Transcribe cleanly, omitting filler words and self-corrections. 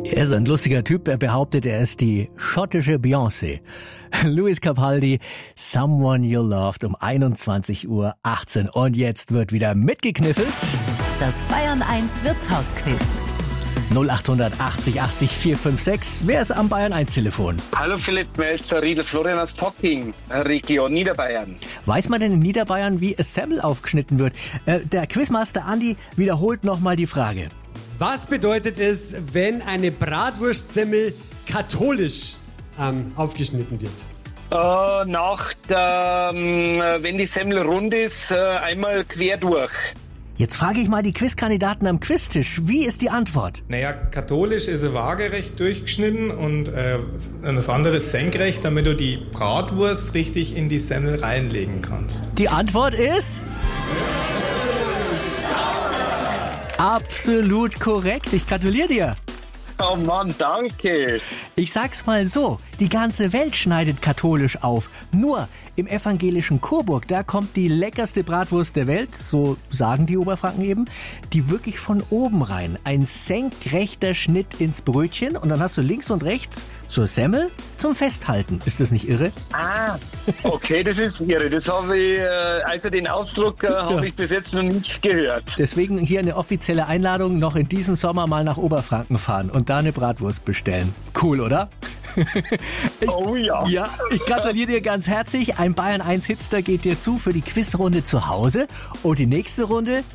Er ist ein lustiger Typ, er behauptet, er ist die schottische Beyoncé. Lewis Capaldi, Someone You Loved um 21:18 Uhr. Und jetzt wird wieder mitgekniffelt. Das Bayern 1 Wirtshausquiz. 0880 80 456. Wer ist am Bayern 1 Telefon? Hallo Philipp Melzer, Riedel Florian aus Pocking, Region Niederbayern. Weiß man denn in Niederbayern, wie es Semmel aufgeschnitten wird? Der Quizmaster Andi wiederholt nochmal die Frage. Was bedeutet es, wenn eine Bratwurstsemmel katholisch aufgeschnitten wird? Wenn die Semmel rund ist, einmal quer durch. Jetzt frage ich mal die Quizkandidaten am Quiztisch. Wie ist die Antwort? Naja, katholisch ist er waagerecht durchgeschnitten und das andere ist senkrecht, damit du die Bratwurst richtig in die Semmel reinlegen kannst. Die Antwort ist... absolut korrekt. Ich gratuliere dir. Oh Mann, danke. Ich sag's mal so, die ganze Welt schneidet katholisch auf. Nur im evangelischen Coburg, da kommt die leckerste Bratwurst der Welt, so sagen die Oberfranken eben, die wirklich von oben rein. Ein senkrechter Schnitt ins Brötchen und dann hast du links und rechts zur Semmel zum Festhalten. Ist das nicht irre? Okay, das ist irre. Das habe ich, also den Ausdruck habe ich bis jetzt noch nicht gehört. Deswegen hier eine offizielle Einladung, noch in diesem Sommer mal nach Oberfranken fahren und da eine Bratwurst bestellen. Cool, oder? Oh ja. Ja, ich gratuliere dir ganz herzlich. Ein Bayern 1 Hitster geht dir zu für die Quizrunde zu Hause. Und die nächste Runde,